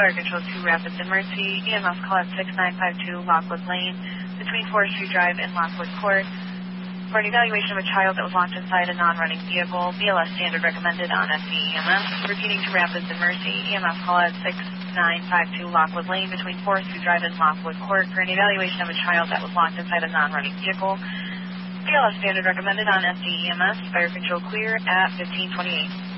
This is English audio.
Fire Control 2 Rapids Emergency. EMS call at 6952 Lockwood Lane between Forestry Drive and Lockwood Court for an evaluation of a child that was locked inside a non-running vehicle. BLS standard recommended on SCEMS. Repeating to Rapids Emergency. EMS call at 6952 Lockwood Lane between Forestry Drive and Lockwood Court for an evaluation of a child that was locked inside a non-running vehicle. BLS standard recommended on SCEMS. Fire Control clear at 1528.